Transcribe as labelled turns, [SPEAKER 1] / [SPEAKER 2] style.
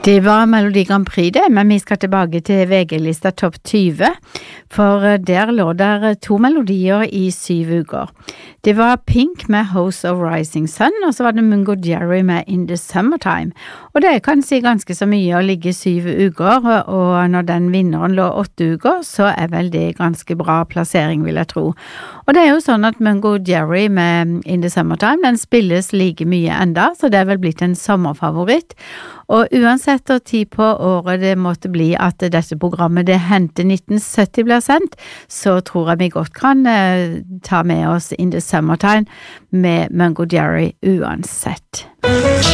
[SPEAKER 1] Det var Melodi Grand Prix det, men vi skal tilbake til VG-lista Topp 20, for der lå der 2 melodier i 7 uker. Det var Pink med House of Rising Sun, og så var det Mungo Jerry med In the Summertime. Og det kan si ganske så mye å ligge 7 uker, og når den vinneren lå 8 uker, så vel det ganske bra plassering, vil jeg tro. Og det jo sånn at Mungo Jerry med In the Summertime, den spilles like mye enda, så det vel blitt en sommerfavoritt. Og uansett og tid på året det måtte bli at dette programmet det hendte 1970 blir sendt, så tror jeg vi godt kan ta med oss In the Summertime med Mungo Jerry uansett.